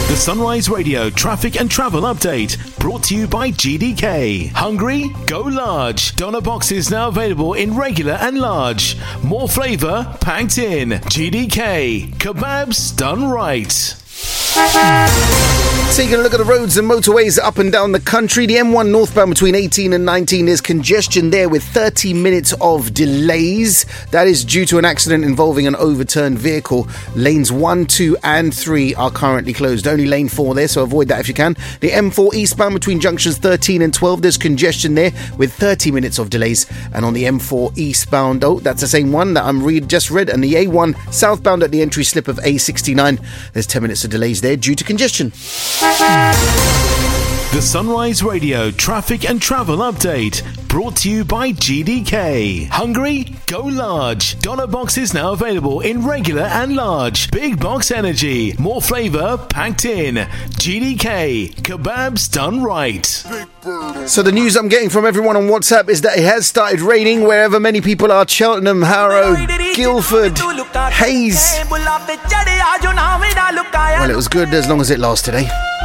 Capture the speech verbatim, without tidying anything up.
The Sunrise Radio traffic and travel update brought to you by G D K. Hungry? Go large. Doner boxes now available in regular and large. More flavour packed in. G D K. Kebabs done right. Taking a look at the roads and motorways up and down the country. The M one northbound between eighteen and nineteen, there's congestion there with thirty minutes of delays. That is due to an accident involving an overturned vehicle. Lanes one, two and three are currently closed. Only lane four there, so avoid that if you can. The M four eastbound between junctions thirteen and twelve, there's congestion there with thirty minutes of delays. And on the M four eastbound, oh, that's the same one that I'm read, just read. And the A one southbound at the entry slip of A sixty-nine, there's ten minutes of delays there due to congestion. The Sunrise Radio traffic and travel update brought to you by G D K. Hungry? Go large. Doner boxes now available in regular and large. Big box energy. More flavour packed in. G D K. Kebabs done right. So the news I'm getting from everyone on WhatsApp is that it has started raining wherever many people are. Cheltenham, Harrow, Guildford, Hayes. Well, it was good as long as it lasted, eh?